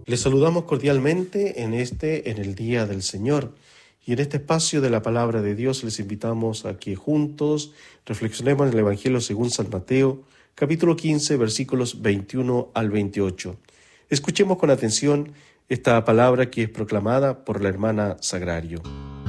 Les saludamos cordialmente en el Día del Señor. Y en este espacio de la Palabra de Dios les invitamos a que juntos reflexionemos en el Evangelio según San Mateo, capítulo 15, versículos 21 al 28. Escuchemos con atención esta palabra que es proclamada por la hermana Sagrario.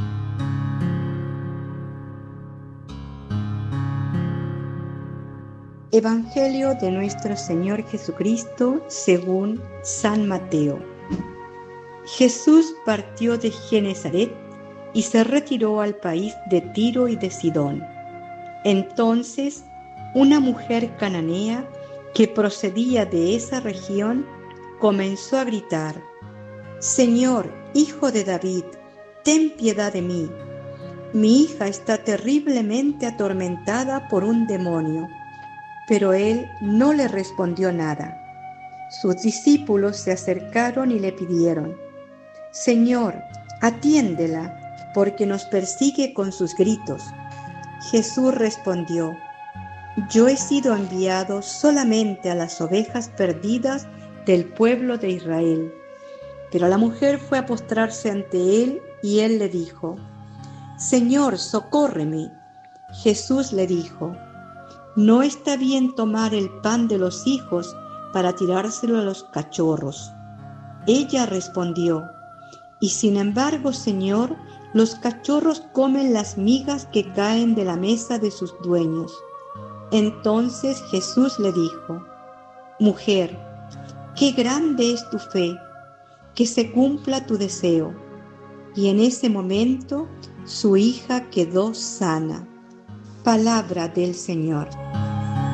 Evangelio de nuestro Señor Jesucristo según San Mateo. Jesús partió de Genesaret y se retiró al país de Tiro y de Sidón. Entonces, una mujer cananea que procedía de esa región comenzó a gritar: «Señor, Hijo de David, ten piedad de mí. Mi hija está terriblemente atormentada por un demonio». Pero él no le respondió nada. Sus discípulos se acercaron y le pidieron: «Señor, atiéndela, porque nos persigue con sus gritos». Jesús respondió: «Yo he sido enviado solamente a las ovejas perdidas del pueblo de Israel». Pero la mujer fue a postrarse ante él y él le dijo: «Señor, socórreme». Jesús le dijo: «No está bien tomar el pan de los hijos para tirárselo a los cachorros». Ella respondió: «Y sin embargo, Señor, los cachorros comen las migas que caen de la mesa de sus dueños». Entonces Jesús le dijo: «Mujer, qué grande es tu fe, que se cumpla tu deseo». Y en ese momento su hija quedó sana. Palabra del Señor.